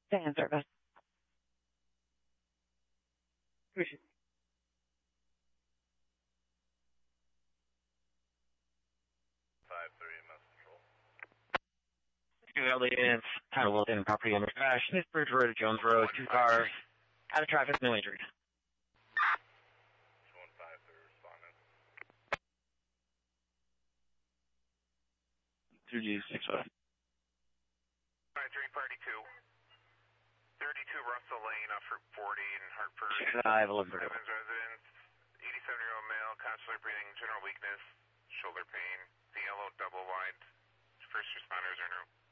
Fan service. Appreciate it. It's kind of Wilton property under crash. Smithbridge Road to Jones Road, 2 cars. Out of traffic, no injuries. 2G65. 332. 32 Russell Lane off Route 40 in Hartford. 65, 11. Evans residence, 87-year-old male, constantly breathing, general weakness, shoulder pain, the yellow double wide. First responders are in room.